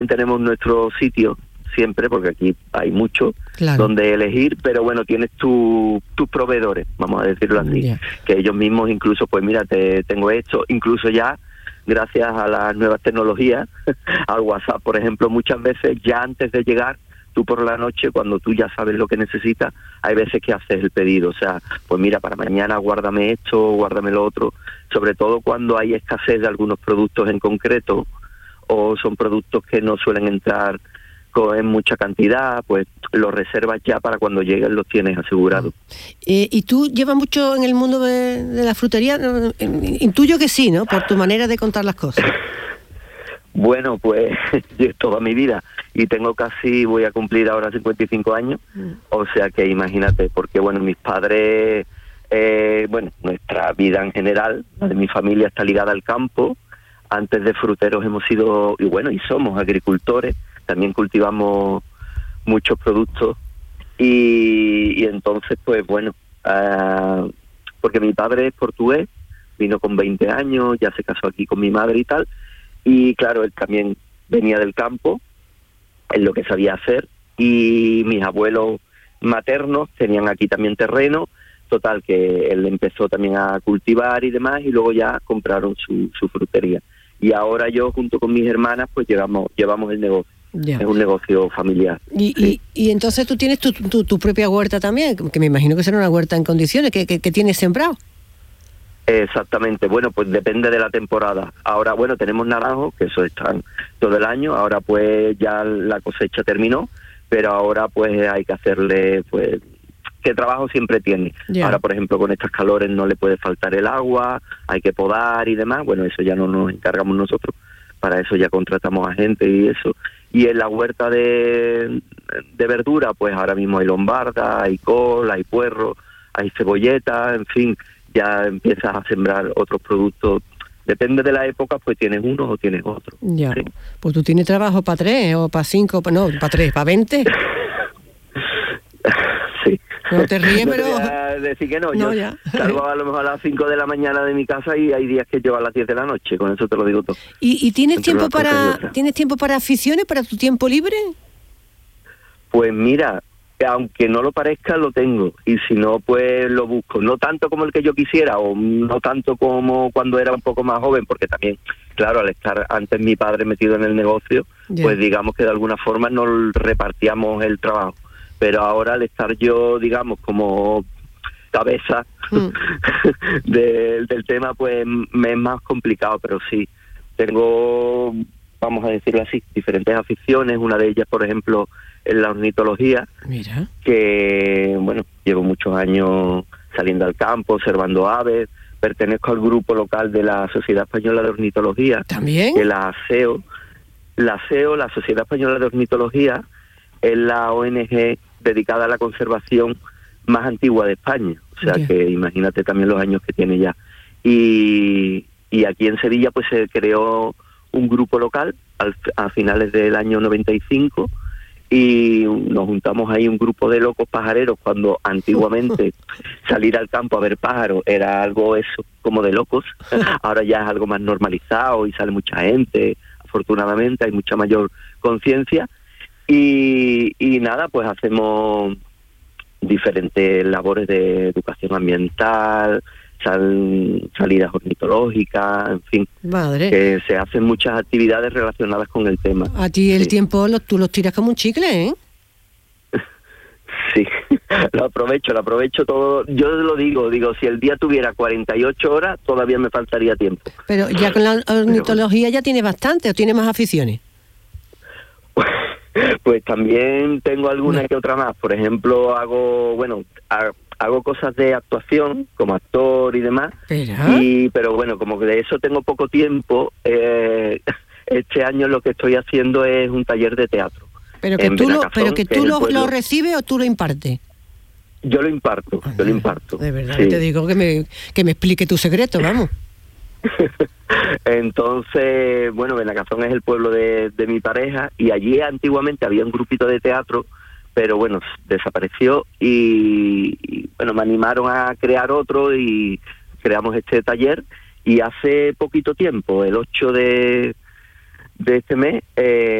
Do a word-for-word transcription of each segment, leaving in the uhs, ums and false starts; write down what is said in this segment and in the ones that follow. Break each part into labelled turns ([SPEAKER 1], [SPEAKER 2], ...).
[SPEAKER 1] tenemos nuestro sitio siempre, porque aquí hay mucho
[SPEAKER 2] claro.
[SPEAKER 1] donde elegir, pero bueno, tienes tu, tus proveedores, vamos a decirlo así,
[SPEAKER 2] yeah.
[SPEAKER 1] que ellos mismos incluso, pues mira, te tengo esto, incluso ya gracias a las nuevas tecnologías, al WhatsApp, por ejemplo, muchas veces ya antes de llegar, tú por la noche, cuando tú ya sabes lo que necesitas, hay veces que haces el pedido, o sea, pues mira, para mañana guárdame esto, guárdame lo otro, sobre todo cuando hay escasez de algunos productos en concreto, o son productos que no suelen entrar con, en mucha cantidad, pues los reservas ya para cuando lleguen los tienes asegurados.
[SPEAKER 2] Eh, ¿Y tú llevas mucho en el mundo de, de la frutería? Intuyo que sí, ¿no? Por tu manera de contar las cosas.
[SPEAKER 1] Bueno, pues toda mi vida, y tengo casi, voy a cumplir ahora cincuenta y cinco años, mm. o sea que imagínate, porque bueno, mis padres, eh, bueno, nuestra vida en general, la de mi familia está ligada al campo. Antes de fruteros hemos sido, y bueno, y somos agricultores, también cultivamos muchos productos, y, y entonces pues bueno, uh, porque mi padre es portugués, vino con veinte años, ya se casó aquí con mi madre y tal, y claro, él también venía del campo, es lo que sabía hacer, y mis abuelos maternos tenían aquí también terreno, total que él empezó también a cultivar y demás, y luego ya compraron su, su frutería. Y ahora yo junto con mis hermanas pues llevamos, llevamos el negocio. Ya. Es un negocio familiar.
[SPEAKER 2] Y,
[SPEAKER 1] sí.
[SPEAKER 2] y, y entonces tú tienes tu, tu, tu propia huerta también, que me imagino que será una huerta en condiciones, que, que, que tienes sembrado.
[SPEAKER 1] Exactamente, bueno, pues depende de la temporada. Ahora, bueno, tenemos naranjos, que eso están todo el año, ahora pues ya la cosecha terminó, pero ahora pues hay que hacerle, pues, ¿qué trabajo siempre tiene? Yeah. Ahora, por ejemplo, con estas calores no le puede faltar el agua, hay que podar y demás, bueno, eso ya no nos encargamos nosotros, para eso ya contratamos a gente y eso. Y en la huerta de, de verdura, pues ahora mismo hay lombarda, hay col, hay puerro, hay cebolleta, en fin, ya empiezas a sembrar otros productos. Depende de la época, pues tienes uno o tienes otro.
[SPEAKER 2] Ya,
[SPEAKER 1] ¿sí?
[SPEAKER 2] Pues tú tienes trabajo para tres o para cinco, no, para tres, para veinte.
[SPEAKER 1] Sí.
[SPEAKER 2] No te ríes,
[SPEAKER 1] no
[SPEAKER 2] pero...
[SPEAKER 1] te voy a decir que no,
[SPEAKER 2] no
[SPEAKER 1] yo
[SPEAKER 2] ya.
[SPEAKER 1] salgo a lo mejor a las cinco de la mañana de mi casa y hay días que llevo a las diez de la noche, con eso te lo digo todo.
[SPEAKER 2] ¿Y, y tienes tiempo para tienes tiempo para aficiones, para tu tiempo libre?
[SPEAKER 1] Pues mira, aunque no lo parezca, lo tengo, y si no, pues lo busco. No tanto como el que yo quisiera, o no tanto como cuando era un poco más joven, porque también, claro, al estar antes mi padre metido en el negocio, yeah. pues digamos que de alguna forma nos repartíamos el trabajo. Pero ahora al estar yo, digamos, como cabeza mm. de, del tema, pues me es más complicado, pero sí, tengo, vamos a decirlo así, diferentes aficiones. Una de ellas, por ejemplo, es la ornitología.
[SPEAKER 2] Mira.
[SPEAKER 1] Que, bueno, llevo muchos años saliendo al campo, observando aves. Pertenezco al grupo local de la Sociedad Española de Ornitología.
[SPEAKER 2] ¿También?
[SPEAKER 1] Que la S E O, la S E O, la Sociedad Española de Ornitología, es la O N G dedicada a la conservación más antigua de España. O sea, yeah. que imagínate también los años que tiene ya. Y, y aquí en Sevilla pues se creó un grupo local al, a finales del año noventa y cinco, y nos juntamos ahí un grupo de locos pajareros cuando antiguamente salir al campo a ver pájaros era algo eso como de locos. Ahora ya es algo más normalizado y sale mucha gente, afortunadamente hay mucha mayor conciencia. Y, y nada, pues hacemos diferentes labores de educación ambiental, sal, salidas ornitológicas, en fin.
[SPEAKER 2] Madre.
[SPEAKER 1] Que se hacen muchas actividades relacionadas con el tema.
[SPEAKER 2] A ti el
[SPEAKER 1] sí.
[SPEAKER 2] tiempo lo, tú los tiras como un chicle, ¿eh?
[SPEAKER 1] Sí, lo aprovecho, lo aprovecho todo. Yo lo digo, digo, si el día tuviera cuarenta y ocho horas, todavía me faltaría tiempo.
[SPEAKER 2] Pero ya con la ornitología Pero, ya tienes bastante, ¿o tienes más aficiones?
[SPEAKER 1] Pues también tengo alguna no. que otra más. Por ejemplo, hago, bueno, hago cosas de actuación como actor y demás.
[SPEAKER 2] ¿Pero?
[SPEAKER 1] Y, pero bueno, como que de eso tengo poco tiempo. Eh, este año lo que estoy haciendo es un taller de teatro.
[SPEAKER 2] Pero que tú lo, pero que tú lo, lo recibes o tú lo impartes.
[SPEAKER 1] Yo lo imparto, ah, yo lo imparto.
[SPEAKER 2] De verdad, sí. Te digo que me que me explique tu secreto, vamos.
[SPEAKER 1] Entonces, bueno, Benacazón es el pueblo de, de mi pareja, y allí antiguamente había un grupito de teatro, pero bueno, desapareció y, y bueno, me animaron a crear otro y creamos este taller. Y hace poquito tiempo, el ocho de, de este mes, eh,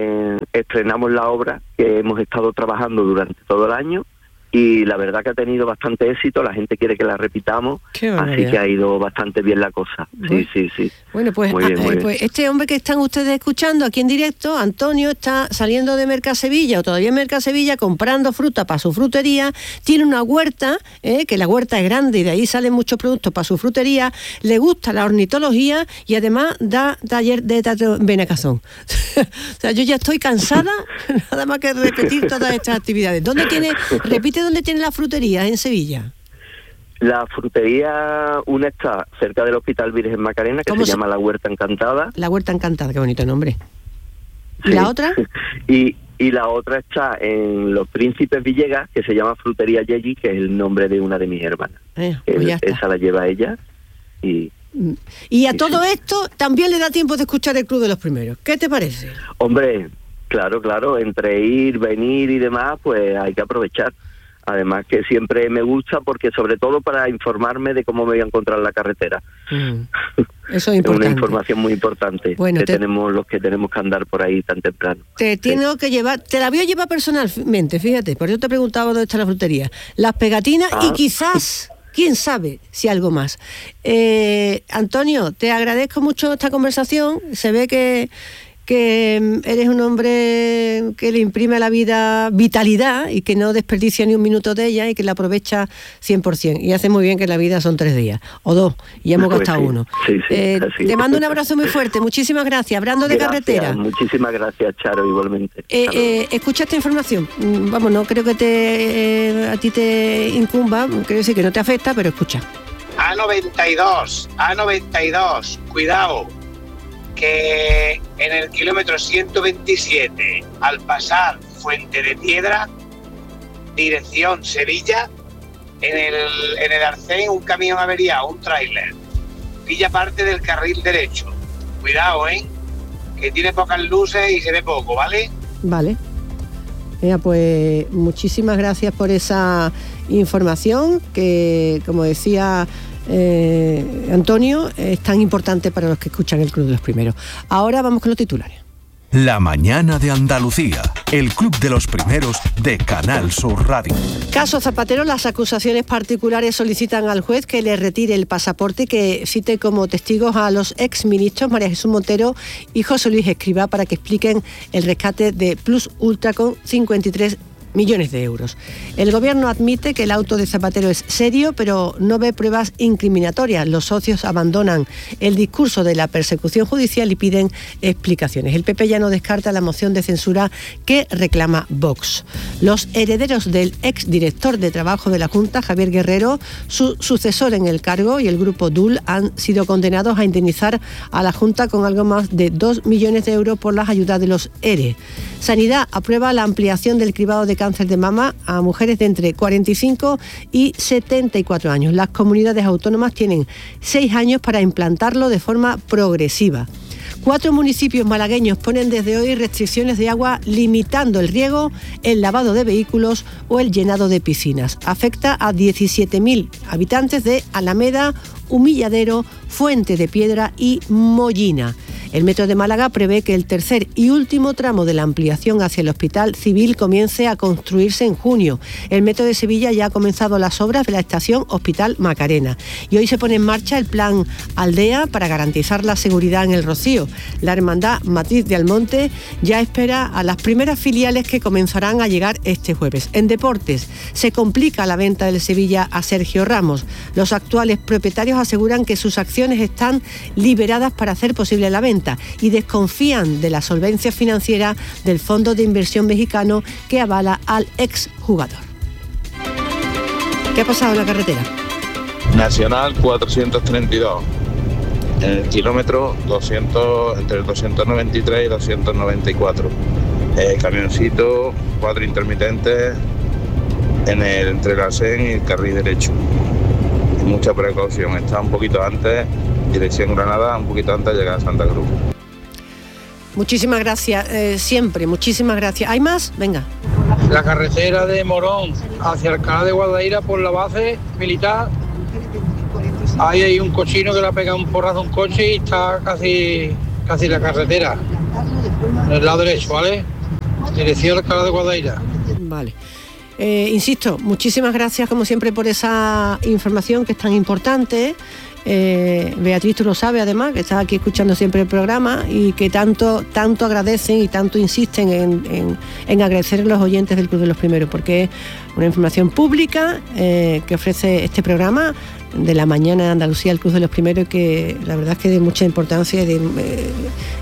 [SPEAKER 1] estrenamos la obra que hemos estado trabajando durante todo el año y la verdad que ha tenido bastante éxito, la gente quiere que la repitamos, así que ha ido bastante bien la cosa. Sí, bueno, sí, sí.
[SPEAKER 2] Bueno, pues,
[SPEAKER 1] muy bien,
[SPEAKER 2] a,
[SPEAKER 1] muy
[SPEAKER 2] pues
[SPEAKER 1] bien.
[SPEAKER 2] Este hombre que están ustedes escuchando aquí en directo, Antonio, está saliendo de Mercasevilla o todavía en Mercasevilla comprando fruta para su frutería, tiene una huerta, eh, que la huerta es grande y de ahí salen muchos productos para su frutería, le gusta la ornitología y además da taller de teatro en Benacazón. O sea, yo ya estoy cansada nada más que repetir todas estas actividades. ¿Dónde tiene, repite dónde tiene la frutería? ¿En Sevilla?
[SPEAKER 1] La frutería, una está cerca del Hospital Virgen Macarena, que se, se llama La Huerta Encantada.
[SPEAKER 2] La Huerta Encantada, qué bonito nombre. ¿Y
[SPEAKER 1] sí.
[SPEAKER 2] la otra?
[SPEAKER 1] y, y la otra está en Los Príncipes Villegas, que se llama Frutería Yeyi, que es el nombre de una de mis hermanas.
[SPEAKER 2] Eh, pues ya está.
[SPEAKER 1] Esa la lleva ella. Y,
[SPEAKER 2] y a
[SPEAKER 1] y
[SPEAKER 2] todo
[SPEAKER 1] sí.
[SPEAKER 2] esto también le da tiempo de escuchar el Club de los Primeros. ¿Qué te parece?
[SPEAKER 1] Hombre, claro, claro, entre ir, venir y demás, pues hay que aprovechar. Además que siempre me gusta porque sobre todo para informarme de cómo me voy a encontrar la carretera.
[SPEAKER 2] Mm, eso es importante.
[SPEAKER 1] Es una información muy importante bueno, que te, tenemos los que tenemos que andar por ahí tan temprano.
[SPEAKER 2] Te sí. tengo que llevar, te la voy a llevar personalmente, fíjate, por eso te preguntaba dónde está la frutería. Las pegatinas ah. y quizás, quién sabe, si algo más. Eh, Antonio, te agradezco mucho esta conversación. Se ve que que eres un hombre que le imprime a la vida vitalidad y que no desperdicia ni un minuto de ella y que la aprovecha cien por ciento. Y hace muy bien que la vida son tres días, o dos, y hemos pues gastado sí, uno.
[SPEAKER 1] Sí, sí,
[SPEAKER 2] eh, te mando un abrazo muy fuerte, muchísimas gracias. Hablando de
[SPEAKER 1] gracias,
[SPEAKER 2] carretera.
[SPEAKER 1] Muchísimas gracias, Charo, igualmente.
[SPEAKER 2] Eh, eh, escucha esta información. Vamos, no creo que te eh, a ti te incumba, quiero decir que no te afecta, pero escucha.
[SPEAKER 3] A noventa y dos, A noventa y dos, cuidado. Que en el kilómetro ciento veintisiete, al pasar Fuente de Piedra, dirección Sevilla, en el, en el arcén un camión averiado, un tráiler, pilla parte del carril derecho. Cuidado, ¿eh? Que tiene pocas luces y se ve poco, ¿vale?
[SPEAKER 2] Vale. Mira, pues muchísimas gracias por esa información que, como decía Eh, Antonio, es tan importante para los que escuchan el Club de los Primeros. Ahora vamos con los titulares.
[SPEAKER 4] La mañana de Andalucía, el Club de los Primeros de Canal Sur Radio.
[SPEAKER 2] Caso Zapatero, las acusaciones particulares solicitan al juez que le retire el pasaporte y que cite como testigos a los exministros María Jesús Montero y José Luis Escrivá para que expliquen el rescate de Plus Ultra con cincuenta y tres millones de euros. El gobierno admite que el auto de Zapatero es serio, pero no ve pruebas incriminatorias. Los socios abandonan el discurso de la persecución judicial y piden explicaciones. El P P ya no descarta la moción de censura que reclama Vox. Los herederos del exdirector de Trabajo de la Junta, Javier Guerrero, su sucesor en el cargo, y el grupo D U L han sido condenados a indemnizar a la Junta con algo más de dos millones de euros por las ayudas de los E R E. Sanidad aprueba la ampliación del cribado de cáncer de mama a mujeres de entre cuarenta y cinco y setenta y cuatro años. Las comunidades autónomas tienen seis años para implantarlo de forma progresiva. Cuatro municipios malagueños ponen desde hoy restricciones de agua limitando el riego, el lavado de vehículos o el llenado de piscinas. Afecta a diecisiete mil habitantes de Alameda, Humilladero, Fuente de Piedra y Mollina. El Metro de Málaga prevé que el tercer y último tramo de la ampliación hacia el Hospital Civil comience a construirse en junio. El Metro de Sevilla ya ha comenzado las obras de la estación Hospital Macarena. Y hoy se pone en marcha el plan Aldea para garantizar la seguridad en el Rocío. La Hermandad Matriz de Almonte ya espera a las primeras filiales que comenzarán a llegar este jueves. En deportes, se complica la venta del Sevilla a Sergio Ramos. Los actuales propietarios aseguran que sus acciones están liberadas para hacer posible la venta y desconfían de la solvencia financiera del fondo de inversión mexicano que avala al exjugador. ¿Qué ha pasado en la carretera?
[SPEAKER 5] Nacional cuatrocientos treinta y dos, en el kilómetro doscientos, entre el doscientos noventa y tres y doscientos noventa y cuatro. Eh, camioncito, cuatro intermitentes en el, entre el arcén y el carril derecho. Mucha precaución, está un poquito antes, dirección Granada, un poquito antes de llegar a Santa Cruz.
[SPEAKER 2] Muchísimas gracias, eh, siempre, muchísimas gracias. ¿Hay más? Venga.
[SPEAKER 6] La carretera de Morón hacia Alcalá de Guadaira por la base militar. Ahí hay un cochino que le ha pegado un porrazo a un coche y está casi, casi la carretera, del lado derecho, ¿vale? dirección Alcalá de Guadaira.
[SPEAKER 2] Vale. Eh, insisto, muchísimas gracias como siempre por esa información que es tan importante. Eh, Beatriz, tú lo sabes además, que estás aquí escuchando siempre el programa y que tanto tanto agradecen y tanto insisten en, en, en agradecer a los oyentes del Club de los Primeros, porque es una información pública eh, que ofrece este programa de la mañana de Andalucía, el Club de los Primeros, que la verdad es que de mucha importancia y de, de,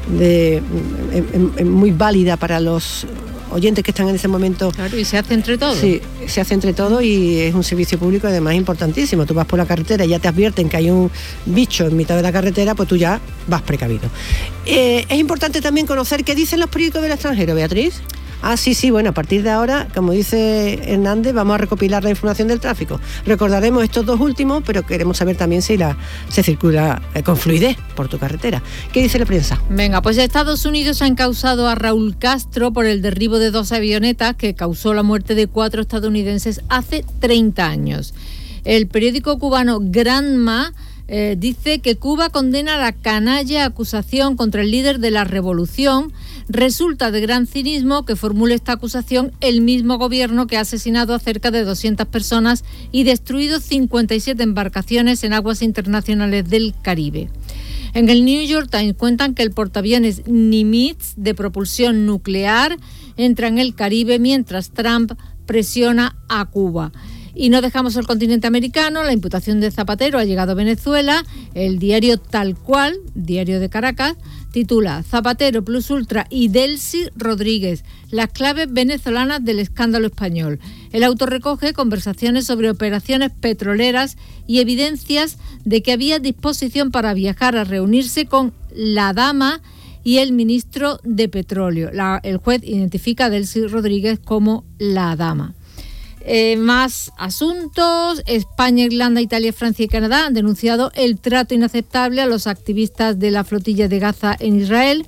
[SPEAKER 2] de, de, de, muy válida para los oyentes que están en ese momento.
[SPEAKER 7] Claro, y se hace entre todos.
[SPEAKER 2] Sí, se hace entre todos y es un servicio público además importantísimo. Tú vas por la carretera y ya te advierten que hay un bicho en mitad de la carretera, pues tú ya vas precavido. Eh, es importante también conocer qué dicen los periódicos del extranjero, Beatriz. Ah, sí, sí, bueno, a partir de ahora, como dice Hernández, vamos a recopilar la información del tráfico. Recordaremos estos dos últimos, pero queremos saber también si la, se circula eh, con fluidez por tu carretera. ¿Qué dice la prensa?
[SPEAKER 7] Venga, pues Estados Unidos ha encausado a Raúl Castro por el derribo de dos avionetas que causó la muerte de cuatro estadounidenses hace treinta años. El periódico cubano Granma eh, dice que Cuba condena la canalla acusación contra el líder de la revolución. Resulta de gran cinismo que formule esta acusación el mismo gobierno que ha asesinado a cerca de doscientas personas y destruido cincuenta y siete embarcaciones en aguas internacionales del Caribe. En el New York Times cuentan que el portaaviones Nimitz de propulsión nuclear entra en el Caribe mientras Trump presiona a Cuba. Y no dejamos el continente americano. La imputación de Zapatero ha llegado a Venezuela. El diario Tal Cual, diario de Caracas, titula Zapatero plus Ultra y Delcy Rodríguez, las claves venezolanas del escándalo español. El auto recoge conversaciones sobre operaciones petroleras y evidencias de que había disposición para viajar a reunirse con la dama y el ministro de Petróleo. La, el juez identifica a Delcy Rodríguez como la dama. Eh, más asuntos. España, Irlanda, Italia, Francia y Canadá han denunciado el trato inaceptable a los activistas de la flotilla de Gaza en Israel.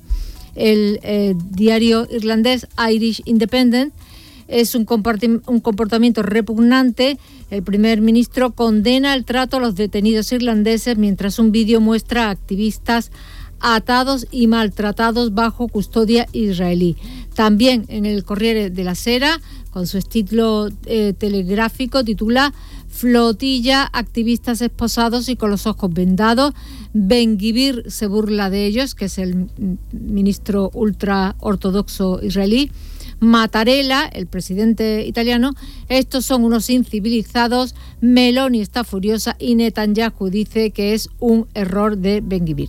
[SPEAKER 7] El eh, diario irlandés Irish Independent es un, comporti- un comportamiento repugnante. El primer ministro condena el trato a los detenidos irlandeses mientras un vídeo muestra a activistas atados y maltratados bajo custodia israelí. También en el Corriere della Sera, con su estilo eh, telegráfico, titula Flotilla, activistas esposados y con los ojos vendados. Ben-Gvir se burla de ellos, que es el ministro ultraortodoxo israelí. Mattarella, el presidente italiano, estos son unos incivilizados. Meloni está furiosa y Netanyahu dice que es un error de Ben-Gvir.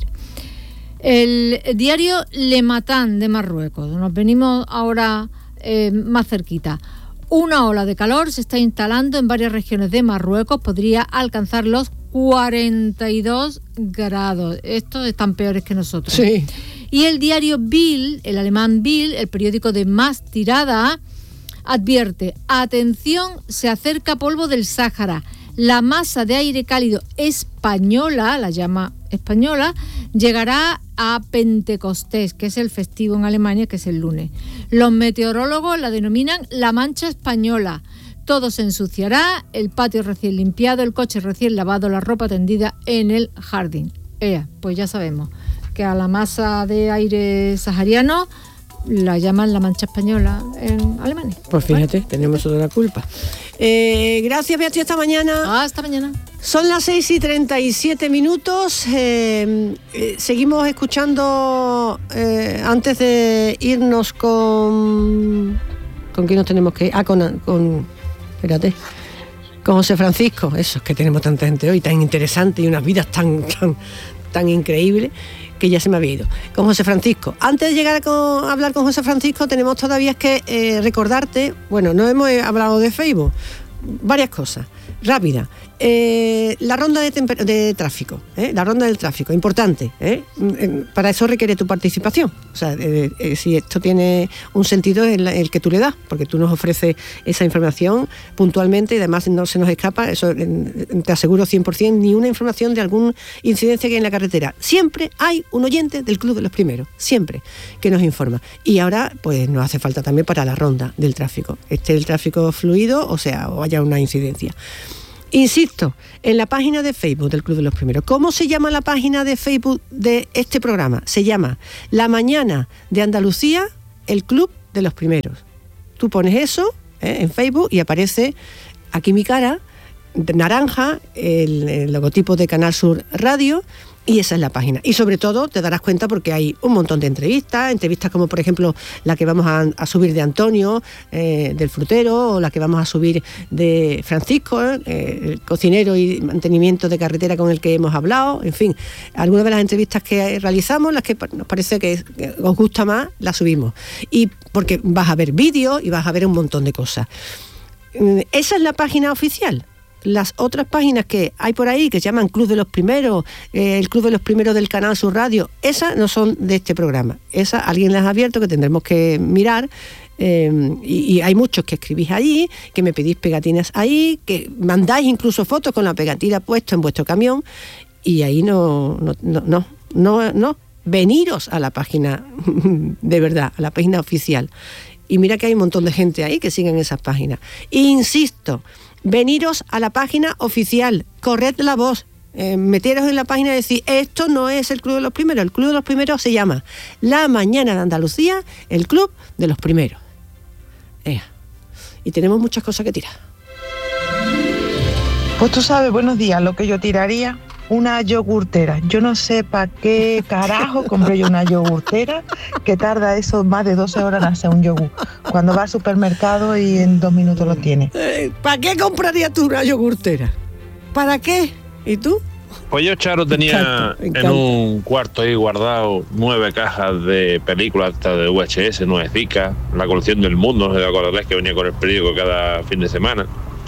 [SPEAKER 7] El diario Le Matin de Marruecos, nos venimos ahora eh, más cerquita. Una ola de calor se está instalando en varias regiones de Marruecos, podría alcanzar los cuarenta y dos grados. Estos están peores que nosotros.
[SPEAKER 2] Sí.
[SPEAKER 7] Y el diario Bild, el alemán Bild, el periódico de más tirada, advierte: atención, se acerca polvo del Sáhara. La masa de aire cálido española, la llama española, llegará a Pentecostés, que es el festivo en Alemania, que es el lunes. Los meteorólogos la denominan la mancha española. Todo se ensuciará, el patio recién limpiado, el coche recién lavado, la ropa tendida en el jardín. Ea, pues ya sabemos que a la masa de aire sahariano la llaman la mancha española en Alemania.
[SPEAKER 2] Pues fíjate, bueno, tenemos toda la culpa. Eh, gracias, Beatriz, hasta mañana.
[SPEAKER 7] Hasta mañana.
[SPEAKER 2] Son las seis y treinta y siete minutos. Eh, eh, seguimos escuchando, eh, antes de irnos con... ¿Con quién nos tenemos que ir? Ah, con... con espérate. Con José Francisco. Eso, es que tenemos tanta gente hoy, tan interesante y unas vidas tan, tan, tan increíbles, que ya se me había ido. Con José Francisco. Antes de llegar a, con, a hablar con José Francisco, tenemos todavía que eh, recordarte, bueno, no hemos hablado de Facebook, varias cosas, rápida. Eh, la ronda de, temper- de tráfico, ¿eh? la ronda del tráfico, importante, ¿eh? Para eso requiere tu participación. O sea, eh, eh, si esto tiene un sentido es el, el que tú le das, porque tú nos ofreces esa información puntualmente y además no se nos escapa, eso eh, te aseguro cien por ciento, ni una información de alguna incidencia que hay en la carretera. Siempre hay un oyente del Club de los Primeros, siempre, que nos informa. Y ahora, pues nos hace falta también para la ronda del tráfico. Esté el tráfico fluido, o sea, o haya una incidencia. Insisto, en la página de Facebook del Club de los Primeros. ¿Cómo se llama la página de Facebook de este programa? Se llama La Mañana de Andalucía, el Club de los Primeros. tú pones eso ¿eh? en Facebook y aparece aquí mi cara, naranja, el, el logotipo de Canal Sur Radio, y esa es la página. Y sobre todo te darás cuenta porque hay un montón de entrevistas, entrevistas como por ejemplo la que vamos a, a subir de Antonio, eh, del frutero, o la que vamos a subir de Francisco, eh, el cocinero y mantenimiento de carretera con el que hemos hablado, en fin, algunas de las entrevistas que realizamos, las que nos parece que, que os gusta más, las subimos. Y porque vas a ver vídeos y vas a ver un montón de cosas. Esa es la página oficial. Las otras páginas que hay por ahí, que se llaman Club de los Primeros, eh, el Club de los Primeros del Canal Sur Radio, esas no son de este programa. Esas alguien las ha abierto, que tendremos que mirar. Eh, y, y hay muchos que escribís ahí, que me pedís pegatinas ahí, que mandáis incluso fotos con la pegatina puesta en vuestro camión, y ahí no, no, no, no, no, no. Veniros a la página de verdad, a la página oficial. Y mira que hay un montón de gente ahí que siguen esas páginas. Insisto, veniros a la página oficial, corred la voz, eh, meteros en la página y decir, esto no es el Club de los Primeros, el Club de los Primeros se llama La Mañana de Andalucía, el Club de los Primeros. Ea. Y tenemos muchas cosas que tirar.
[SPEAKER 8] Pues tú sabes, buenos días, lo que yo tiraría, una yogurtera. Yo no sé para qué carajo compré yo una yogurtera, que tarda eso más de doce horas en hacer un yogur, cuando va al supermercado y en dos minutos lo tiene.
[SPEAKER 2] Eh, ¿Para qué comprarías tú una yogurtera? ¿Para qué? ¿Y tú?
[SPEAKER 9] Pues yo, Charo, tenía
[SPEAKER 2] Me encanta, me
[SPEAKER 9] en
[SPEAKER 2] encanta.
[SPEAKER 9] un cuarto ahí guardado nueve cajas de películas de V H S, nueve cicas, la colección del mundo, no sé si acordáis que venía con el periódico cada fin de semana.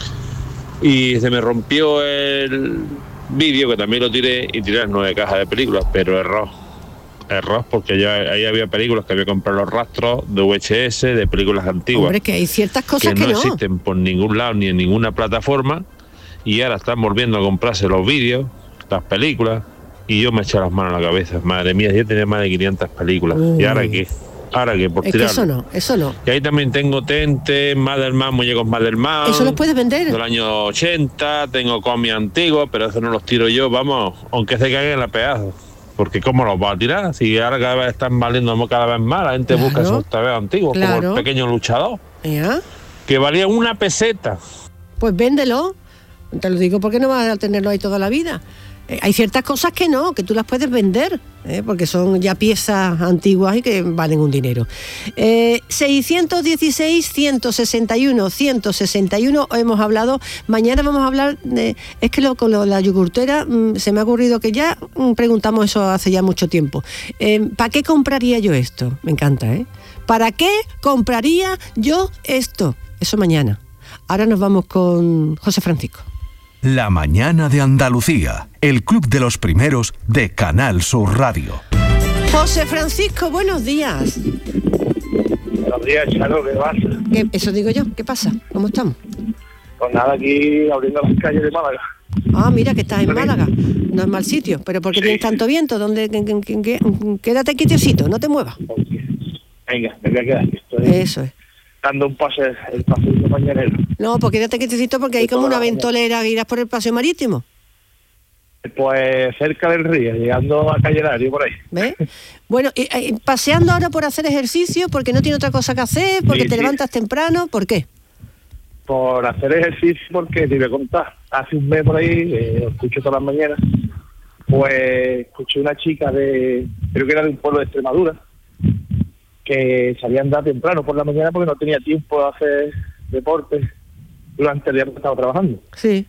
[SPEAKER 9] Y se me rompió el vídeo, que también lo tiré, y tiré las nueve cajas de películas, pero error. Error, porque ya ahí había películas que había comprado los rastros de V H S, de películas antiguas.
[SPEAKER 2] Hombre, que hay ciertas cosas
[SPEAKER 9] que
[SPEAKER 2] que
[SPEAKER 9] no
[SPEAKER 2] no.
[SPEAKER 9] existen por ningún lado ni en ninguna plataforma, y ahora están volviendo a comprarse los vídeos, las películas, y yo me eché las manos a la cabeza. Madre mía, yo tenía más de quinientas películas.
[SPEAKER 2] Uy.
[SPEAKER 9] ¿Y ahora qué? ¿Ahora qué? Por
[SPEAKER 2] Es que
[SPEAKER 9] tirar.
[SPEAKER 2] eso no, eso no.
[SPEAKER 9] Y ahí también tengo Tente, Madelman, muñecos Madelman.
[SPEAKER 2] Eso los puedes vender.
[SPEAKER 9] Del año ochenta, tengo cómics antiguos, pero eso no los tiro yo, vamos, aunque se caigan a pedazos. Porque ¿cómo los va a tirar? Si ahora cada vez están valiendo cada vez más, la gente
[SPEAKER 2] Claro.
[SPEAKER 9] busca esos tabeos antiguos, como
[SPEAKER 2] Claro.
[SPEAKER 9] el Pequeño Luchador,
[SPEAKER 2] ¿Ya?
[SPEAKER 9] que valía una peseta.
[SPEAKER 2] Pues véndelo. Te lo digo porque no vas a tenerlo ahí toda la vida. Eh, hay ciertas cosas que no, que tú las puedes vender, eh, porque son ya piezas antiguas y que valen un dinero. Eh, seiscientos dieciséis, ciento sesenta y uno, ciento sesenta y uno hemos hablado. Mañana vamos a hablar de... Es que lo, con lo, la yogurtera mmm, se me ha ocurrido que ya mmm, preguntamos eso hace ya mucho tiempo. Eh, ¿Para qué compraría yo esto? Me encanta, ¿eh? ¿Para qué compraría yo esto? Eso mañana. Ahora nos vamos con José Francisco.
[SPEAKER 4] La Mañana de Andalucía, el Club de los Primeros de Canal Sur Radio.
[SPEAKER 2] José Francisco, buenos días.
[SPEAKER 3] Buenos días, Charo, ¿qué pasa?
[SPEAKER 2] ¿Qué, eso digo yo, ¿qué pasa? ¿Cómo estamos?
[SPEAKER 3] Pues nada, aquí abriendo las calles de Málaga.
[SPEAKER 2] Ah, mira que estás en Málaga, no es mal sitio, pero ¿por qué tienes tanto viento? ¿Dónde, qué, qué, qué? Quédate quietecito, no te muevas.
[SPEAKER 3] Venga, me voy a quedar aquí. Estoy
[SPEAKER 2] Eso es.
[SPEAKER 3] dando un pase, el paseo mañanero.
[SPEAKER 2] No, pues quédate quietecito porque hay como una ventolera que irás por el paseo marítimo.
[SPEAKER 3] Pues cerca del río, llegando a Calle Lario, por ahí.
[SPEAKER 2] ¿Ves? Bueno, y, y, paseando ahora por hacer ejercicio, porque no tiene otra cosa que hacer, porque
[SPEAKER 3] Sí,
[SPEAKER 2] te
[SPEAKER 3] sí.
[SPEAKER 2] levantas temprano, ¿por qué?
[SPEAKER 3] Por hacer ejercicio, porque te iba a contar, hace un mes por ahí, eh, lo escucho todas las mañanas, pues escuché una chica de, creo que era de un pueblo de Extremadura, que salía a andar temprano por la mañana porque no tenía tiempo de hacer deporte durante el día que estaba trabajando.
[SPEAKER 2] Sí.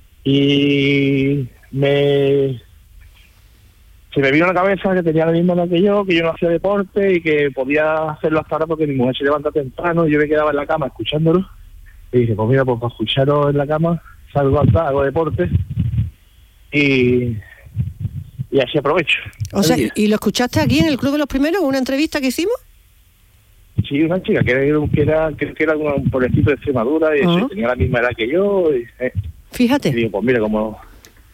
[SPEAKER 3] Y me se me vino a la cabeza que tenía la misma edad que yo, que yo no hacía deporte y que podía hacerlo hasta ahora porque mi mujer se levanta temprano y yo me quedaba en la cama escuchándolo. Y dije, pues mira, pues para escucharlo en la cama, salgo a andar, hago deporte y, y así aprovecho.
[SPEAKER 2] O sea, ¿y lo escuchaste aquí en el Club de los Primeros, una entrevista que hicimos?
[SPEAKER 3] Sí, una chica que era, que era, que era un pueblecito de Extremadura y
[SPEAKER 2] Uh-huh.
[SPEAKER 3] eso, y tenía la misma edad que yo. Y, eh,
[SPEAKER 2] Fíjate.
[SPEAKER 3] y digo, pues mira, como... Eh,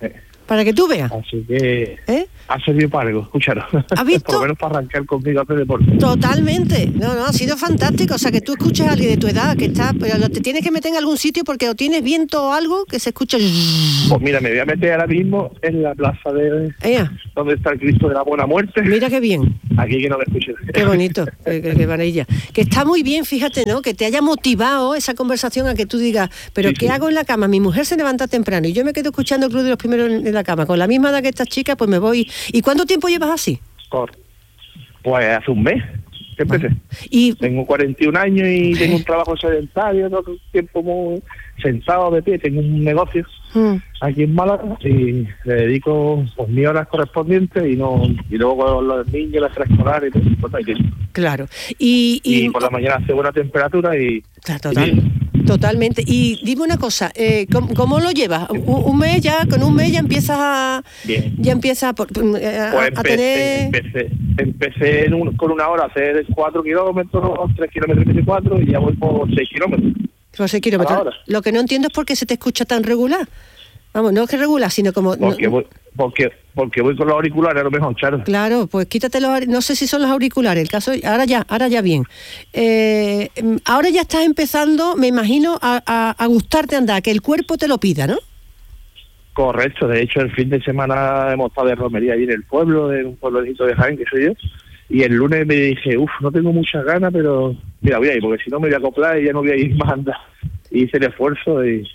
[SPEAKER 2] Para que tú veas.
[SPEAKER 10] Así que
[SPEAKER 2] ¿Eh?
[SPEAKER 10] ha servido para algo, escúchalo.
[SPEAKER 2] ¿Has visto?
[SPEAKER 10] Por lo menos para arrancar conmigo a hacer deporte.
[SPEAKER 2] Totalmente. No, no, ha sido fantástico. O sea, que tú escuchas a alguien de tu edad que está, pero lo- te tienes que meter en algún sitio porque o tienes viento o algo que se escucha.
[SPEAKER 10] Pues mira, me voy a meter ahora mismo en la plaza de
[SPEAKER 2] Ea,
[SPEAKER 10] donde está el Cristo de la Buena Muerte.
[SPEAKER 2] mira qué bien.
[SPEAKER 10] Aquí que no me escuchen.
[SPEAKER 2] Qué bonito, qué, qué- qué maravilla. Que está muy bien, fíjate, ¿no? Que te haya motivado esa conversación a que tú digas, pero
[SPEAKER 10] Sí,
[SPEAKER 2] ¿qué
[SPEAKER 10] sí.
[SPEAKER 2] hago en la cama? Mi mujer se levanta temprano y yo me quedo escuchando el Club de los Primeros en, en la cama. Con la misma edad que estas chicas, pues me voy. ¿Y cuánto tiempo llevas así?
[SPEAKER 10] Cor- Pues hace un mes que empecé.
[SPEAKER 2] Y
[SPEAKER 10] Tengo cuarenta y un años y tengo un trabajo sedentario, todo el tiempo muy sentado de pie. Tengo un negocio
[SPEAKER 2] mm,
[SPEAKER 10] aquí en Málaga y le dedico pues, mis horas correspondientes y no y luego con los niños, las escolares y todo, pues, hay que-
[SPEAKER 2] claro. Y, y,
[SPEAKER 10] y por la mañana hace buena temperatura y,
[SPEAKER 2] Claro,
[SPEAKER 10] y
[SPEAKER 2] total,
[SPEAKER 10] bien.
[SPEAKER 2] totalmente. Y dime una cosa, eh, ¿cómo, cómo lo llevas? Un, un mes ya, con un mes ya empiezas a,
[SPEAKER 10] Bien.
[SPEAKER 2] ya empiezas a, por- a-
[SPEAKER 10] Pues
[SPEAKER 2] a
[SPEAKER 10] empe-
[SPEAKER 2] tener...
[SPEAKER 10] empecé, empecé en un- con una hora a hacer cuatro kilómetros, tres kilómetros y medio, cuatro y ya voy por seis kilómetros.
[SPEAKER 2] Por seis kilómetros.
[SPEAKER 10] Ahora.
[SPEAKER 2] Lo que no entiendo es por qué se te escucha tan regular. Vamos, no es que regular, sino como... no-
[SPEAKER 10] Porque voy, porque, porque voy con los auriculares a lo mejor, Charo.
[SPEAKER 2] Claro, pues quítate los... auri- No sé si son los auriculares, el caso... Ahora ya, ahora ya bien. Eh, em, ahora ya estás empezando, me imagino, a, a, a gustarte andar, que el cuerpo te lo pida, ¿no?
[SPEAKER 10] Correcto, de hecho el fin de semana hemos estado de romería allí en el pueblo, en un pueblecito de Jaén, que soy yo, y el lunes me dije, uff, no tengo muchas ganas, pero mira, voy a ir, porque si no me voy a acoplar y ya no voy a ir más a andar. Y hice el esfuerzo y,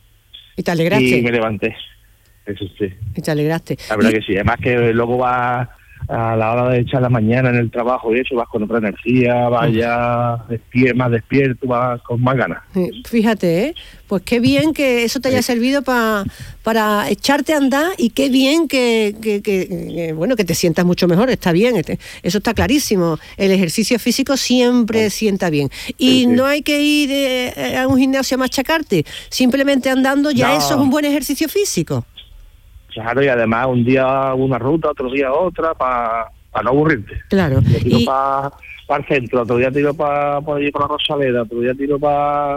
[SPEAKER 2] Y te alegraste.
[SPEAKER 10] y me levanté. Eso sí,
[SPEAKER 2] Y te alegraste.
[SPEAKER 10] la verdad
[SPEAKER 2] Y-
[SPEAKER 10] que sí. Además que luego vas a la hora de echar la mañana en el trabajo y eso, vas con otra energía, vas ya despier- más despierto, vas con más ganas.
[SPEAKER 2] Sí, fíjate, ¿eh? Pues qué bien que eso te haya servido pa- para echarte a andar y qué bien que, que, que- que, bueno, que te sientas mucho mejor, está bien, este- eso está clarísimo. El ejercicio físico siempre sienta bien. Y
[SPEAKER 10] Sí, sí.
[SPEAKER 2] no hay que ir eh, a un gimnasio a machacarte, simplemente andando ya
[SPEAKER 10] No.
[SPEAKER 2] eso es un buen ejercicio físico.
[SPEAKER 10] Claro, y además un día una ruta, otro día otra, para no aburrirte.
[SPEAKER 2] Claro.
[SPEAKER 10] Yo tiro
[SPEAKER 2] Y,
[SPEAKER 10] para el centro, otro día tiro para por allí por la Rosaleda, otro día tiro para...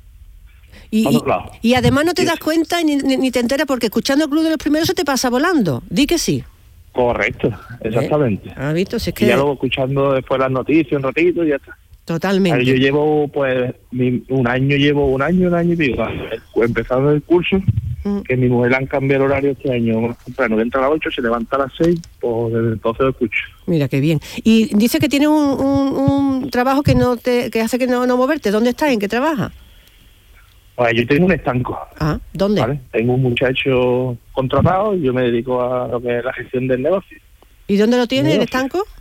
[SPEAKER 2] y,
[SPEAKER 10] a
[SPEAKER 2] y-
[SPEAKER 10] otro lado.
[SPEAKER 2] y además no te
[SPEAKER 10] Sí.
[SPEAKER 2] das cuenta ni, ni- ni te enteras porque escuchando el Club de los Primeros se te pasa volando. Di que sí.
[SPEAKER 10] Correcto, exactamente.
[SPEAKER 2] ¿Has visto? Si es
[SPEAKER 10] Y
[SPEAKER 2] que
[SPEAKER 10] ya luego escuchando después las noticias un ratito y ya está.
[SPEAKER 2] totalmente.
[SPEAKER 10] Yo llevo, pues, mi- un año, llevo un año, un año y pico, empezando el curso,
[SPEAKER 2] Mm.
[SPEAKER 10] que mi mujer le han cambiado el horario este año, más temprano, entra a las ocho, se levanta a las seis, pues desde entonces lo escucho.
[SPEAKER 2] Mira qué bien. Y dice que tiene un, un- un trabajo que no te que hace que no, no moverte. ¿Dónde estás? ¿En qué trabajas?
[SPEAKER 10] Pues yo tengo un estanco,
[SPEAKER 2] Ah, ¿dónde?
[SPEAKER 10] ¿vale? Tengo un muchacho contratado y yo me dedico a lo que es la gestión del negocio.
[SPEAKER 2] ¿Y dónde lo tienes, el
[SPEAKER 10] Negocio.
[SPEAKER 2] estanco?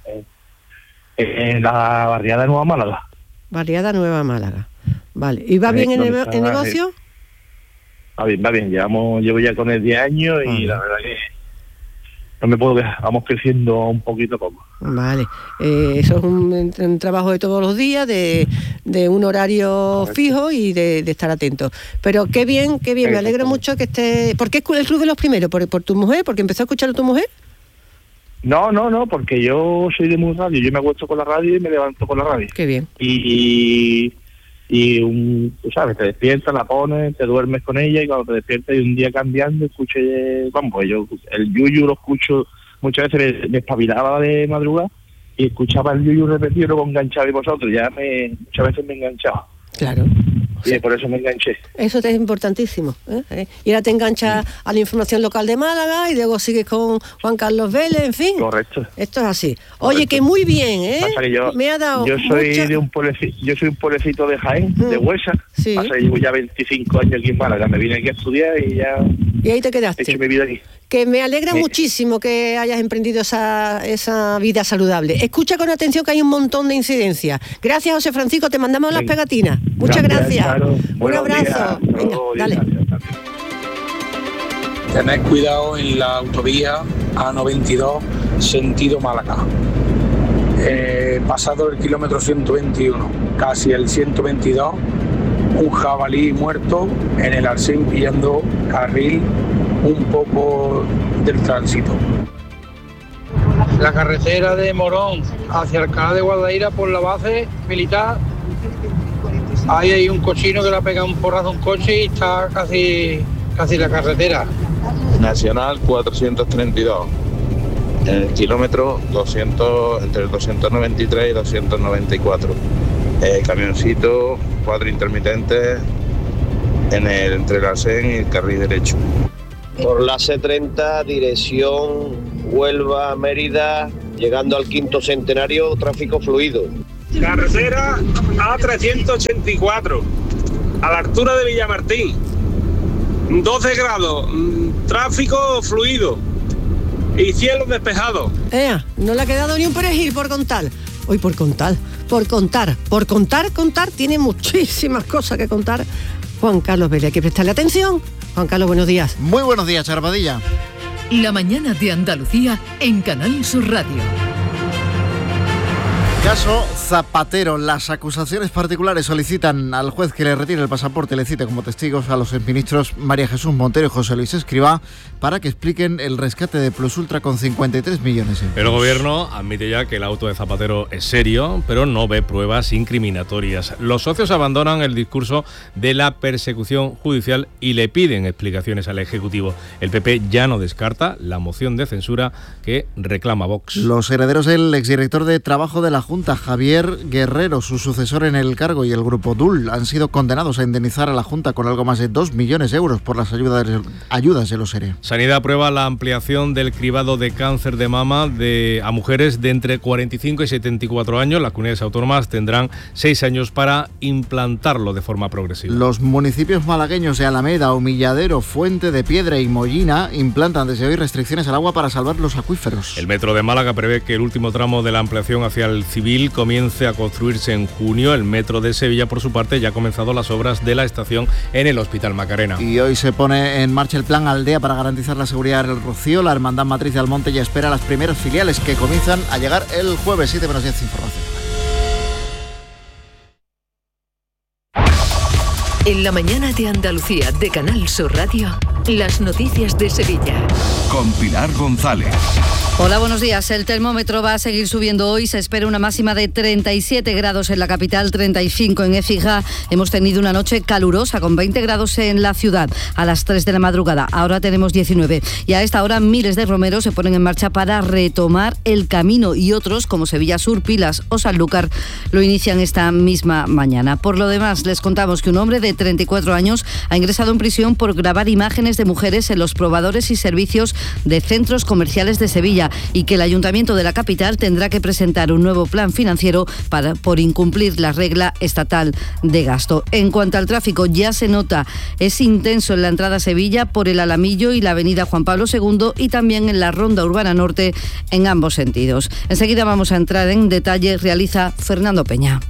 [SPEAKER 10] En la barriada de Nueva Málaga.
[SPEAKER 2] Barriada Nueva Málaga. Vale. ¿Y va
[SPEAKER 10] Ahí
[SPEAKER 2] bien el,
[SPEAKER 10] donde
[SPEAKER 2] ne-
[SPEAKER 10] está,
[SPEAKER 2] el negocio?
[SPEAKER 10] Va bien, va bien, llevamos, llevo ya con él diez años y
[SPEAKER 2] Ah.
[SPEAKER 10] la verdad que no me puedo quejar, vamos creciendo un poquito a poco.
[SPEAKER 2] Vale. Eh, eso es un, un trabajo de todos los días, de, de un horario
[SPEAKER 10] Correcto.
[SPEAKER 2] fijo y de, de estar atento. Pero qué bien, qué bien. Me alegro mucho que esté... ¿Por qué el Club de los Primeros? ¿Por, por tu mujer? ¿Porque empezó a escuchar a tu mujer?
[SPEAKER 10] No, no, no, porque yo soy de muy radio, yo me acuesto con la radio y me levanto con la radio.
[SPEAKER 2] Qué bien.
[SPEAKER 10] Y, y un, tú sabes, te despiertas, la pones, te duermes con ella y cuando te despiertas y un día cambiando, escucho, eh, vamos, pues yo el yuyu lo escucho, muchas veces me, me espabilaba de madrugada y escuchaba el yuyu repetido y luego enganchaba y vosotros, ya me, muchas veces me enganchaba.
[SPEAKER 2] Claro.
[SPEAKER 10] Y por eso me enganché.
[SPEAKER 2] Eso te es importantísimo. ¿eh? ¿Eh? Y ahora te enganchas a la información local de Málaga y luego sigues con Juan Carlos Vélez, en fin.
[SPEAKER 10] Correcto.
[SPEAKER 2] Esto es así. Oye,
[SPEAKER 10] Correcto.
[SPEAKER 2] que muy bien, ¿eh?
[SPEAKER 10] Pasa que yo,
[SPEAKER 2] Me ha dado
[SPEAKER 10] yo soy
[SPEAKER 2] mucha-
[SPEAKER 10] de un pueblecito, yo soy un pueblecito de Jaén,
[SPEAKER 2] Mm.
[SPEAKER 10] de Huesa.
[SPEAKER 2] Sí.
[SPEAKER 10] Pasa que llevo ya veinticinco años aquí en Málaga, me vine aquí a estudiar y ya
[SPEAKER 2] Y ahí te
[SPEAKER 10] he
[SPEAKER 2] quedaste.
[SPEAKER 10] hecho mi vida aquí.
[SPEAKER 2] Que me alegra
[SPEAKER 10] Sí.
[SPEAKER 2] muchísimo que hayas emprendido esa, esa vida saludable. Escucha con atención que hay un montón de incidencias. Gracias, José Francisco, te mandamos las
[SPEAKER 10] Venga.
[SPEAKER 2] pegatinas. Muchas gracias.
[SPEAKER 10] Charo.
[SPEAKER 2] Un
[SPEAKER 10] Buenos
[SPEAKER 2] abrazo.
[SPEAKER 10] días. Hasta
[SPEAKER 2] Venga,
[SPEAKER 10] luego.
[SPEAKER 2] dale.
[SPEAKER 10] Gracias.
[SPEAKER 6] Tened cuidado en la autovía A noventa y dos, sentido Málaga. Eh, pasado el kilómetro ciento veintiuno, casi el ciento veintidós, un jabalí muerto en el Alsín pillando carril un poco del tránsito. La carretera de Morón hacia Alcalá de Guadaira por la base militar. Ahí hay un cochino que le ha pegado un porrazo a un coche y está casi, casi la carretera.
[SPEAKER 5] Nacional cuatrocientos treinta y dos. En el kilómetro doscientos, entre el doscientos noventa y tres y doscientos noventa y cuatro. Eh, camioncito, cuatro intermitentes en el, entre la S E N y el carril derecho.
[SPEAKER 11] Por la C treinta, dirección Huelva-Mérida, llegando al quinto centenario, tráfico fluido.
[SPEAKER 6] Carretera A trescientos ochenta y cuatro, a la altura de Villamartín, doce grados, tráfico fluido y cielo despejado.
[SPEAKER 2] Ea, no le ha quedado ni un perejil por contar. Hoy por contar, por contar, por contar, contar, tiene muchísimas cosas que contar Juan Carlos Vélez. Hay que prestarle atención. Juan Carlos, buenos días.
[SPEAKER 12] Muy buenos días, Charbadilla.
[SPEAKER 13] La mañana de Andalucía en Canal Sur Radio.
[SPEAKER 12] Caso Zapatero. Las acusaciones particulares solicitan al juez que le retire el pasaporte y le cite como testigos a los exministros María Jesús Montero y José Luis Escrivá para que expliquen el rescate de Plus Ultra con cincuenta y tres millones de euros.
[SPEAKER 14] El gobierno admite ya que el auto de Zapatero es serio, pero no ve pruebas incriminatorias. Los socios abandonan el discurso de la persecución judicial y le piden explicaciones al Ejecutivo. El P P ya no descarta la moción de censura que reclama Vox.
[SPEAKER 12] Los herederos del exdirector de Trabajo de la Junta, Javier Guerrero, su sucesor en el cargo, y el grupo D U L han sido condenados a indemnizar a la Junta con algo más de dos millones de euros por las ayudas de, ayudas de los E R E.
[SPEAKER 14] Sanidad aprueba la ampliación del cribado de cáncer de mama de, a mujeres de entre cuarenta y cinco y setenta y cuatro años. Las comunidades autónomas tendrán seis años para implantarlo de forma progresiva.
[SPEAKER 12] Los municipios malagueños de Alameda, Humilladero, Fuente de Piedra y Mollina implantan desde hoy restricciones al agua para salvar los acuíferos.
[SPEAKER 14] El Metro de Málaga prevé que el último tramo de la ampliación hacia el Civil comience a construirse en junio. El Metro de Sevilla, por su parte, ya ha comenzado las obras de la estación en el Hospital Macarena.
[SPEAKER 12] Y hoy se pone en marcha el plan Aldea para garantizar la seguridad del Rocío. La Hermandad Matriz de Almonte ya espera las primeras filiales que comienzan a llegar el jueves. siete menos diez, información.
[SPEAKER 13] En la mañana de Andalucía de Canal Sur Radio, las noticias de Sevilla.
[SPEAKER 4] Con Pilar González.
[SPEAKER 15] Hola, buenos días. El termómetro va a seguir subiendo hoy. Se espera una máxima de treinta y siete grados en la capital, treinta y cinco en Écija. Hemos tenido una noche calurosa con veinte grados en la ciudad a las tres de la madrugada. Ahora tenemos diecinueve. Y a esta hora miles de romeros se ponen en marcha para retomar el camino y otros, como Sevilla Sur, Pilas o Sanlúcar, lo inician esta misma mañana. Por lo demás, les contamos que un hombre de treinta y cuatro años ha ingresado en prisión por grabar imágenes de mujeres en los probadores y servicios de centros comerciales de Sevilla, y que el Ayuntamiento de la capital tendrá que presentar un nuevo plan financiero para, por incumplir la regla estatal de gasto. En cuanto al tráfico, ya se nota, es intenso en la entrada a Sevilla por el Alamillo y la avenida Juan Pablo segundo y también en la Ronda Urbana Norte en ambos sentidos. Enseguida vamos a entrar en detalle, realiza Fernando Peña.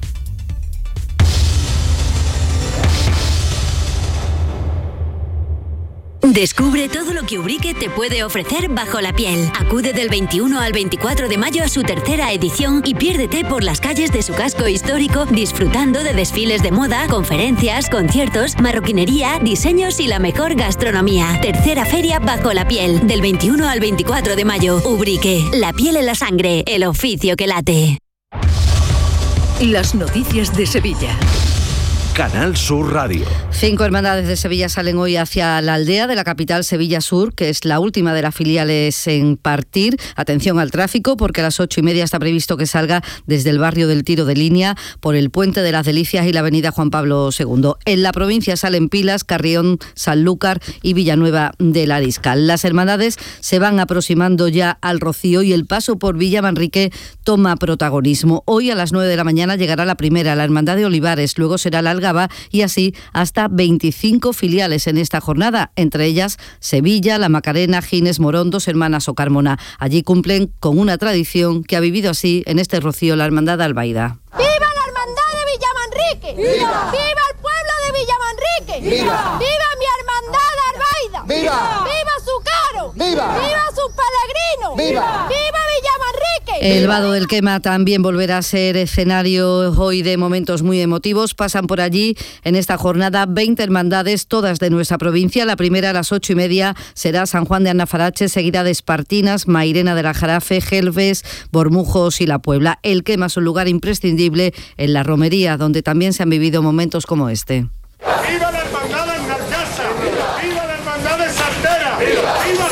[SPEAKER 16] Descubre todo lo que Ubrique te puede ofrecer bajo la piel. Acude del veintiuno al veinticuatro de mayo a su tercera edición y piérdete por las calles de su casco histórico disfrutando de desfiles de moda, conferencias, conciertos, marroquinería, diseños y la mejor gastronomía. Tercera feria bajo la piel, del veintiuno al veinticuatro de mayo. Ubrique, la piel en la sangre, el oficio que late.
[SPEAKER 13] Las noticias de Sevilla.
[SPEAKER 4] Canal Sur Radio.
[SPEAKER 15] Cinco hermandades de Sevilla salen hoy hacia la aldea de la capital, Sevilla Sur, que es la última de las filiales en partir. Atención al tráfico, porque a las ocho y media está previsto que salga desde el barrio del Tiro de Línea por el Puente de las Delicias y la avenida Juan Pablo segundo. En la provincia salen Pilas, Carrión, Sanlúcar y Villanueva del Ariscal. Las hermandades se van aproximando ya al Rocío y el paso por Villa Manrique toma protagonismo. Hoy a las nueve de la mañana llegará la primera, la Hermandad de Olivares, luego será la Alga y así hasta veinticinco filiales en esta jornada, entre ellas Sevilla, La Macarena, Gines, Morón, Dos Hermanas o Carmona. Allí cumplen con una tradición que ha vivido así en este Rocío la Hermandad de Albaida.
[SPEAKER 17] ¡Viva la Hermandad de Villamanrique! ¡Viva! ¡Viva el pueblo de Villamanrique! ¡Viva! ¡Viva mi Hermandad de Albaida! ¡Viva! ¡Viva su caro! ¡Viva! ¡Viva sus peregrinos! ¡Viva! ¡Viva Villamanrique!
[SPEAKER 15] El Vado del Quema también volverá a ser escenario hoy de momentos muy emotivos. Pasan por allí en esta jornada veinte hermandades, todas de nuestra provincia. La primera a las ocho y media será San Juan de Annafarache, seguida de Espartinas, Mairena de la Jarafe, Gelves, Bormujos y La Puebla. El Quema es un lugar imprescindible en la romería, donde también se han vivido momentos como este.
[SPEAKER 18] ¡Viva la hermandad de Narcasa! ¡Viva la hermandad de Santera! ¡Viva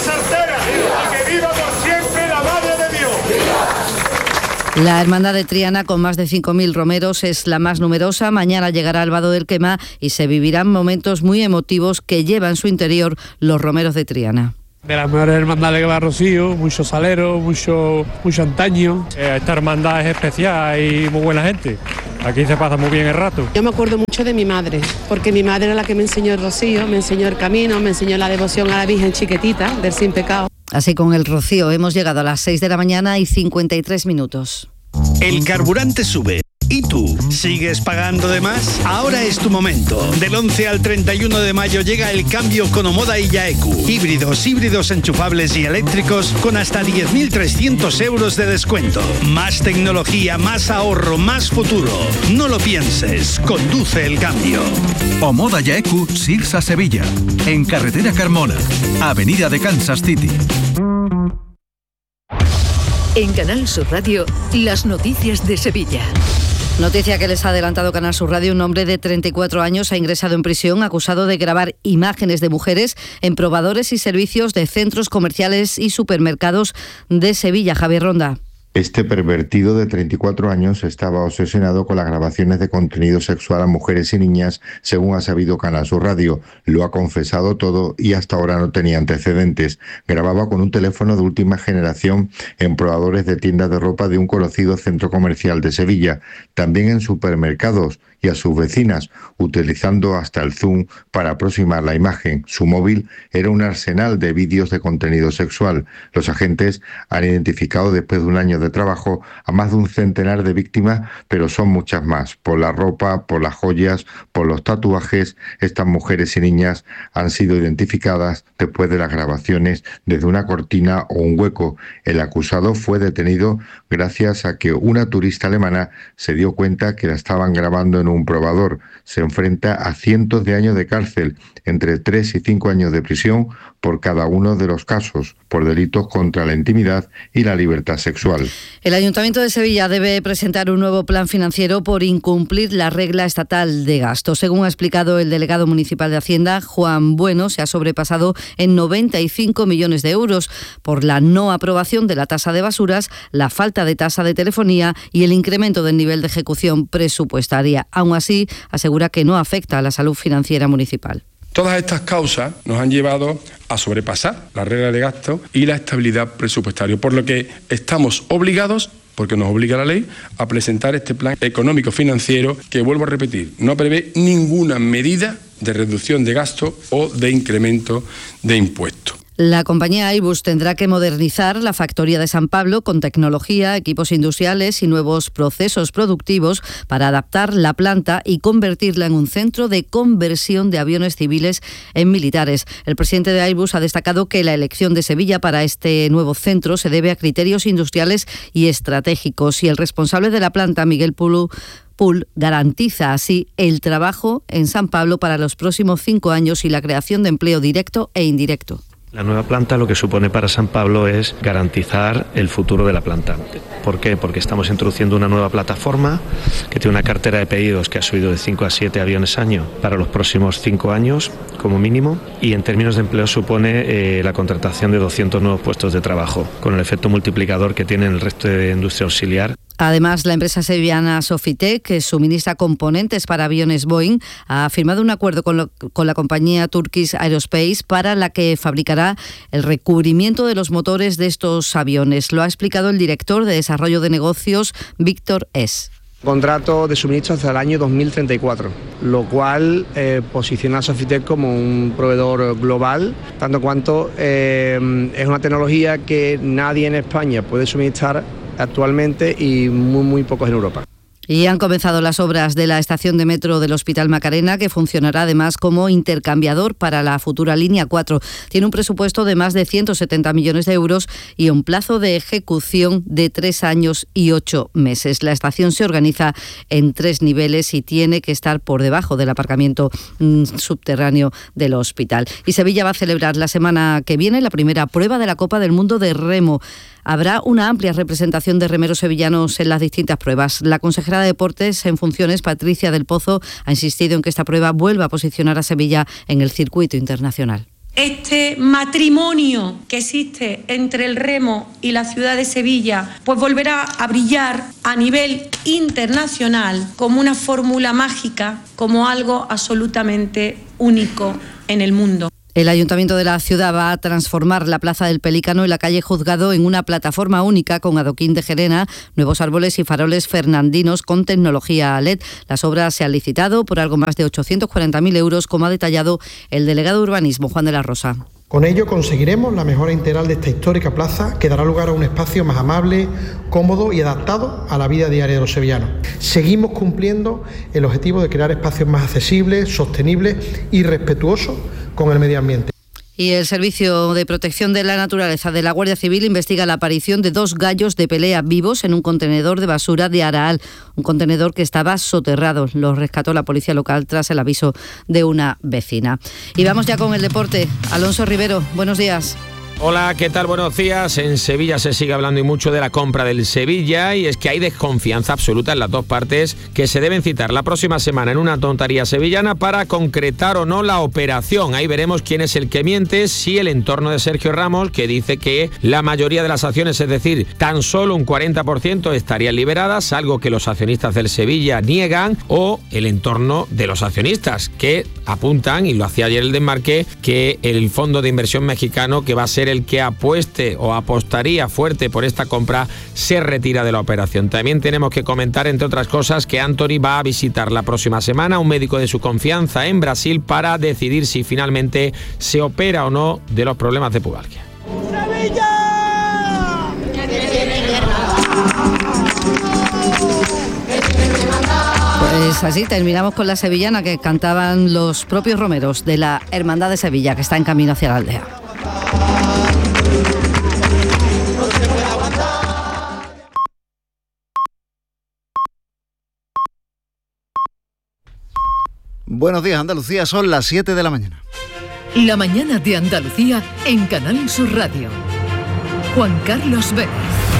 [SPEAKER 15] La Hermandad de Triana, con más de cinco mil romeros, es la más numerosa. Mañana llegará al Vado del Quema y se vivirán momentos muy emotivos que llevan en su interior los romeros de Triana.
[SPEAKER 18] De las mejores hermandades que va Rocío, mucho salero, mucho, mucho antaño. Eh, esta hermandad es especial y muy buena gente. Aquí se pasa muy bien el rato.
[SPEAKER 19] Yo me acuerdo mucho de mi madre, porque mi madre era la que me enseñó el rocío, me enseñó el camino, me enseñó la devoción a la Virgen Chiquitita del Sin Pecado.
[SPEAKER 15] Así con el rocío hemos llegado a las seis de la mañana y cincuenta y tres minutos.
[SPEAKER 20] El carburante sube. ¿Y tú? ¿Sigues pagando de más? Ahora es tu momento. Del once al treinta y uno de mayo llega el cambio con Omoda y Yaeku. Híbridos, híbridos enchufables y eléctricos con hasta diez mil trescientos euros de descuento. Más tecnología, más ahorro, más futuro. No lo pienses, conduce el cambio.
[SPEAKER 4] Omoda Yaeku, Sirsa Sevilla. En carretera Carmona, avenida de Kansas City.
[SPEAKER 13] En Canal Sur Radio, las noticias de Sevilla.
[SPEAKER 15] Noticia que les ha adelantado Canal Sur Radio. Un hombre de treinta y cuatro años ha ingresado en prisión acusado de grabar imágenes de mujeres en probadores y servicios de centros comerciales y supermercados de Sevilla. Javier Ronda.
[SPEAKER 21] Este pervertido de treinta y cuatro años estaba obsesionado con las grabaciones de contenido sexual a mujeres y niñas, según ha sabido Canal Sur Radio. Lo ha confesado todo y hasta ahora no tenía antecedentes. Grababa con un teléfono de última generación en probadores de tiendas de ropa de un conocido centro comercial de Sevilla, también en supermercados y a sus vecinas, utilizando hasta el zoom para aproximar la imagen. Su móvil era un arsenal de vídeos de contenido sexual. Los agentes han identificado después de un año de trabajo a más de un centenar de víctimas, pero son muchas más. Por la ropa, por las joyas, por los tatuajes, estas mujeres y niñas han sido identificadas después de las grabaciones desde una cortina o un hueco. El acusado fue detenido gracias a que una turista alemana se dio cuenta que la estaban grabando en un probador. Se enfrenta a cientos de años de cárcel, entre tres y cinco años de prisión por cada uno de los casos, por delitos contra la intimidad y la libertad sexual.
[SPEAKER 15] El Ayuntamiento de Sevilla debe presentar un nuevo plan financiero por incumplir la regla estatal de gasto. Según ha explicado el delegado municipal de Hacienda, Juan Bueno, se ha sobrepasado en noventa y cinco millones de euros por la no aprobación de la tasa de basuras, la falta de tasa de telefonía y el incremento del nivel de ejecución presupuestaria. Aún así, asegura que no afecta a la salud financiera municipal.
[SPEAKER 22] Todas estas causas nos han llevado a sobrepasar la regla de gasto y la estabilidad presupuestaria, por lo que estamos obligados, porque nos obliga la ley, a presentar este plan económico financiero que, vuelvo a repetir, no prevé ninguna medida de reducción de gasto o de incremento de impuestos.
[SPEAKER 15] La compañía Airbus tendrá que modernizar la factoría de San Pablo con tecnología, equipos industriales y nuevos procesos productivos para adaptar la planta y convertirla en un centro de conversión de aviones civiles en militares. El presidente de Airbus ha destacado que la elección de Sevilla para este nuevo centro se debe a criterios industriales y estratégicos, y el responsable de la planta, Miguel Pulu, Pool, garantiza así el trabajo en San Pablo para los próximos cinco años y la creación de empleo directo e indirecto.
[SPEAKER 23] La nueva planta lo que supone para San Pablo es garantizar el futuro de la planta. ¿Por qué? Porque estamos introduciendo una nueva plataforma que tiene una cartera de pedidos que ha subido de cinco a siete aviones año para los próximos cinco años como mínimo, y en términos de empleo supone eh, la contratación de doscientos nuevos puestos de trabajo, con el efecto multiplicador que tiene en el resto de industria auxiliar.
[SPEAKER 15] Además, la empresa sevillana Sofitec, que suministra componentes para aviones Boeing, ha firmado un acuerdo con, lo, con la compañía Turkish Aerospace para la que fabricará el recubrimiento de los motores de estos aviones. Lo ha explicado el director de Desarrollo de Negocios, Víctor Es.
[SPEAKER 24] Contrato de suministro hasta el año dos mil treinta y cuatro, lo cual eh, posiciona a Sofitec como un proveedor global, tanto cuanto eh, es una tecnología que nadie en España puede suministrar actualmente y muy, muy pocos en Europa.
[SPEAKER 15] Y han comenzado las obras de la estación de metro del Hospital Macarena, que funcionará además como intercambiador para la futura línea cuatro. Tiene un presupuesto de más de ciento setenta millones de euros y un plazo de ejecución de tres años y ocho meses. La estación se organiza en tres niveles y tiene que estar por debajo del aparcamiento mmm, subterráneo del hospital. Y Sevilla va a celebrar la semana que viene la primera prueba de la Copa del Mundo de Remo. Habrá una amplia representación de remeros sevillanos en las distintas pruebas. La consejera de Deportes en funciones, Patricia del Pozo, ha insistido en que esta prueba vuelva a posicionar a Sevilla en el circuito internacional.
[SPEAKER 1] este matrimonio que existe entre el remo y la ciudad de Sevilla, pues volverá a brillar a nivel internacional como una fórmula mágica, como algo absolutamente único en el mundo.
[SPEAKER 15] El Ayuntamiento de la ciudad va a transformar la Plaza del Pelícano y la calle Juzgado en una plataforma única con adoquín de Gerena, nuevos árboles y faroles fernandinos con tecnología L E D. Las obras se han licitado por algo más de ochocientos cuarenta mil euros, como ha detallado el delegado de Urbanismo, Juan de la Rosa.
[SPEAKER 7] Con ello conseguiremos la mejora integral de esta histórica plaza, que dará lugar a un espacio más amable, cómodo y adaptado a la vida diaria de los sevillanos. Seguimos cumpliendo el objetivo de crear espacios más accesibles, sostenibles y respetuosos con el medio ambiente.
[SPEAKER 15] Y el Servicio de Protección de la Naturaleza de la Guardia Civil investiga la aparición de dos gallos de pelea vivos en un contenedor de basura de Araal, un contenedor que estaba soterrado. Los rescató la policía local tras el aviso de una vecina. Y vamos ya con el deporte. Alonso Rivero, buenos días.
[SPEAKER 8] Hola, ¿qué tal? Buenos días. En Sevilla se sigue hablando y mucho de la compra del Sevilla, y es que hay desconfianza absoluta en las dos partes, que se deben citar la próxima semana en una tontería sevillana para concretar o no la operación. Ahí veremos quién es el que miente, si el entorno de Sergio Ramos, que dice que la mayoría de las acciones, es decir, tan solo un cuarenta por ciento estarían liberadas, algo que los accionistas del Sevilla niegan, o el entorno de los accionistas, que apuntan, y lo hacía ayer el Desmarque, que el fondo de inversión mexicano, que va a ser el que apueste o apostaría fuerte por esta compra, se retira de la operación. También tenemos que comentar, entre otras cosas, que Anthony va a visitar la próxima semana a un médico de su confianza en Brasil para decidir si finalmente se opera o no de los problemas de pubalgia.
[SPEAKER 15] Pues así terminamos con la sevillana que cantaban los propios romeros de la Hermandad de Sevilla, que está en camino hacia la aldea.
[SPEAKER 12] Buenos días, Andalucía, son las siete de la mañana.
[SPEAKER 13] La mañana de Andalucía en Canal Sur Radio. Juan Carlos Vélez.